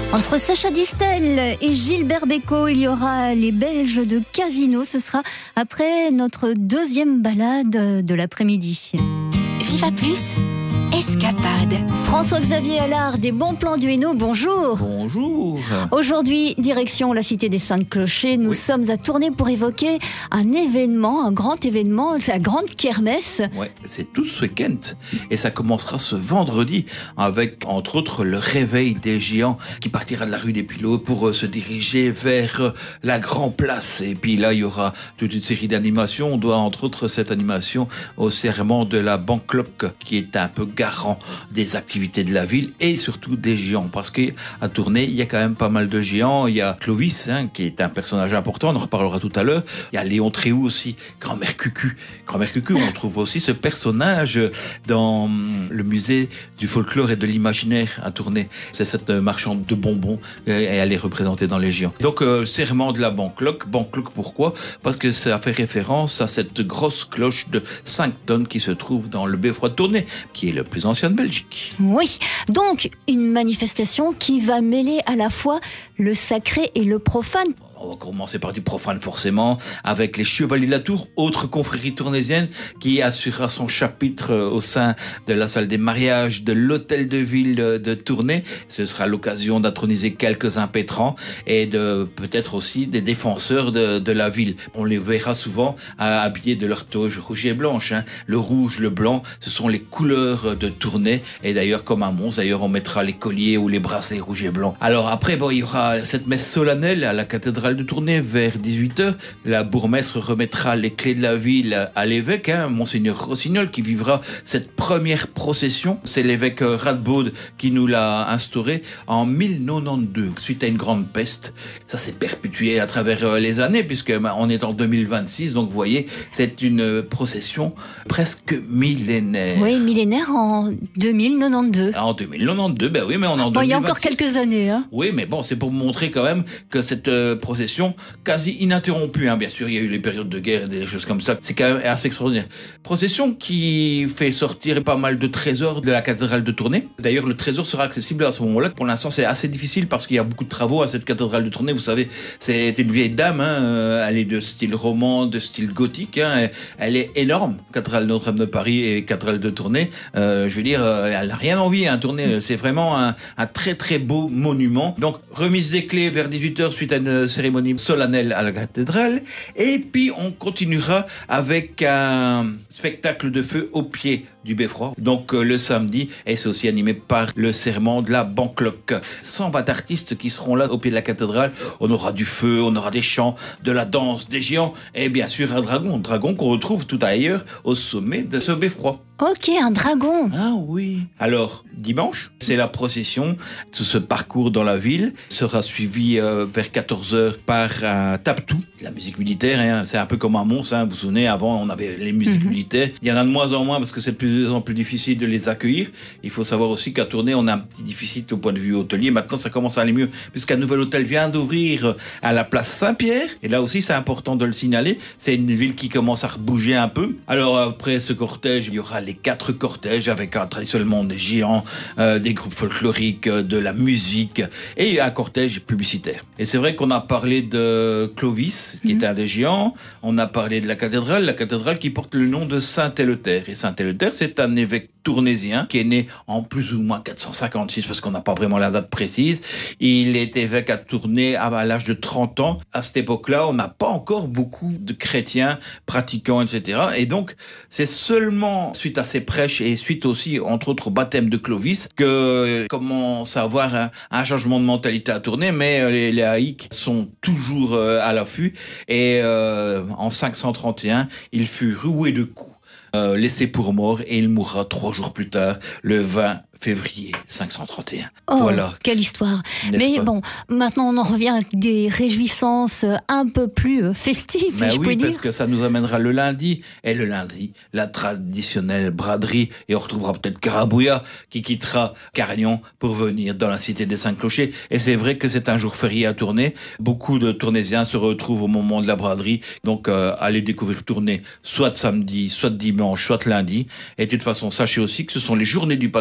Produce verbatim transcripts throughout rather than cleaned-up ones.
Entre Sacha Distel et Gilbert Bécaud, il y aura les Belges de Casino. Ce sera après notre deuxième balade de l'après-midi. Viva Plus, escapade. François-Xavier Allard des Bons Plans du Hainaut, bonjour. Bonjour. Aujourd'hui, direction la cité des Saints-Clochers. Nous oui. sommes à Tournai pour évoquer un événement, un grand événement, la grande kermesse. Ouais, c'est tout ce week-end. Et ça commencera ce vendredi avec, entre autres, le réveil des géants qui partira de la rue des Pilots pour se diriger vers la Grand Place. Et puis là, il y aura toute une série d'animations. On doit, entre autres, cette animation au serment de la Bancloc qui est un peu garant des activités de la ville et surtout des géants, parce qu'à Tournai il y a quand même pas mal de géants. Il y a Clovis hein, qui est un personnage important, on en reparlera tout à l'heure. Il y a Léon Tréhou aussi, grand-mère Cucu. Grand-mère Cucu, on trouve aussi ce personnage dans le musée du folklore et de l'imaginaire à Tournai. C'est cette marchande de bonbons et elle est représentée dans les géants. Donc euh, serment de la Bancloc. Bancloc pourquoi? Parce que ça fait référence à cette grosse cloche de cinq tonnes qui se trouve dans le beffroi de Tournai, qui est le plus ancien de Belgique. Oui, donc une manifestation qui va mêler à la fois le sacré et le profane. On va commencer par du profane forcément, avec les Chevaliers de la Tour, autre confrérie tournaisienne qui assurera son chapitre au sein de la salle des mariages de l'hôtel de ville de Tournai. Ce sera l'occasion d'introniser quelques impétrants et de peut-être aussi des défenseurs de, de la ville. On les verra souvent habillés de leur toge rouge et blanche. Hein. Le rouge, le blanc, ce sont les couleurs de Tournai. Et d'ailleurs, comme à Mons, d'ailleurs, on mettra les colliers ou les bracelets rouges et blancs. Alors après, bon, il y aura cette messe solennelle à la cathédrale de Tournai vers dix-huit heures. La bourgmestre remettra les clés de la ville à l'évêque, hein, Monseigneur Rossignol, qui vivra cette première procession. C'est l'évêque Radbod qui nous l'a instauré en mille quatre-vingt-douze, suite à une grande peste. Ça s'est perpétué à travers les années, puisque on est en deux mille vingt-six, donc vous voyez, c'est une procession presque millénaire. Oui, millénaire en deux mille quatre-vingt-douze. En deux mille quatre-vingt-douze, ben oui, mais on est en bon, deux mille vingt-six. Il y a encore quelques années. Hein. Oui, mais bon, c'est pour montrer quand même que cette euh, procession quasi ininterrompue, hein. Bien sûr, il y a eu les périodes de guerre et des choses comme ça. C'est quand même assez extraordinaire. Procession qui fait sortir pas mal de trésors de la cathédrale de Tournai. D'ailleurs, le trésor sera accessible à ce moment-là. Pour l'instant, c'est assez difficile parce qu'il y a beaucoup de travaux à cette cathédrale de Tournai. Vous savez, c'est une vieille dame, hein. Elle est de style roman, de style gothique, hein. Elle est énorme. Cathédrale Notre-Dame de Paris et cathédrale de Tournai. Euh, je veux dire, elle n'a rien envie, hein, Tournai. C'est vraiment un, un très très beau monument. Donc, remise des clés vers dix-huit heures suite à une cérémonie solennelle à la cathédrale. Et puis, on continuera avec un spectacle de feu au pied du beffroi. Donc, euh, le samedi, et c'est aussi animé par le serment de la Bancloc. cent vingt artistes qui seront là au pied de la cathédrale. On aura du feu, on aura des chants, de la danse, des géants et bien sûr un dragon. Un dragon qu'on retrouve tout ailleurs au sommet de ce beffroi. Ok, un dragon. Ah oui. Alors, dimanche, c'est la procession. Tout ce parcours dans la ville sera suivi euh, vers quatorze heures par un tape-tout, la musique militaire. Hein. C'est un peu comme à Mons. Hein. Vous vous souvenez, avant, on avait les musiques mm-hmm. militaires. Il y en a de moins en moins parce que c'est de plus en plus difficile de les accueillir. Il faut savoir aussi qu'à Tournai, on a un petit déficit au point de vue hôtelier. Maintenant, ça commence à aller mieux puisqu'un nouvel hôtel vient d'ouvrir à la place Saint-Pierre. Et là aussi, c'est important de le signaler. C'est une ville qui commence à rebouger un peu. Alors, après ce cortège, il y aura les quatre cortèges avec euh, traditionnellement des géants, euh, des groupes folkloriques, euh, de la musique et un cortège publicitaire. Et c'est vrai qu'on a parlé de Clovis, qui mmh. est un des géants. On a parlé de la cathédrale, la cathédrale qui porte le nom de Saint-Éleuthère. Et Saint-Éleuthère, c'est un évêque tournaisien qui est né en plus ou moins quatre cent cinquante-six parce qu'on n'a pas vraiment la date précise. Il est évêque à Tournai à l'âge de trente ans. À cette époque-là, on n'a pas encore beaucoup de chrétiens pratiquants, et cetera. Et donc, c'est seulement suite à ces prêches et suite aussi, entre autres, au baptême de Clovis que commence à avoir un, un changement de mentalité à Tournai, mais les, les laïcs sont toujours euh, à l'affût. Et euh, en cinq cent trente et un, il fut roué de coups. Euh, laissé pour mort et il mourra trois jours plus tard, le vingt février cinq cent trente et un. Oh, voilà. Quelle histoire. N'est-ce Mais pas? bon, maintenant on en revient à des réjouissances un peu plus festives, Mais si je oui, puis dire. parce que ça nous amènera le lundi. Et le lundi, la traditionnelle braderie. Et on retrouvera peut-être Carabouya qui quittera Carignan pour venir dans la cité des Saints-Clochers. Et c'est vrai que c'est un jour férié à Tournai. Beaucoup de Tournaisiens se retrouvent au moment de la braderie. Donc, euh, allez découvrir Tournai soit samedi, soit dimanche, soit lundi. Et de toute façon, sachez aussi que ce sont les journées du patrimoine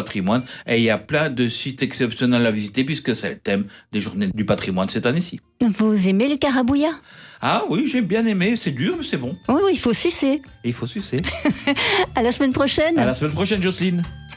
Et il y a plein de sites exceptionnels à visiter puisque c'est le thème des journées du patrimoine cette année-ci. Vous aimez les carabouillas? Ah oui, j'ai bien aimé. C'est dur, mais c'est bon. Oui, oui, il faut sucer. Et il faut sucer. À la semaine prochaine. À la semaine prochaine, Jocelyne.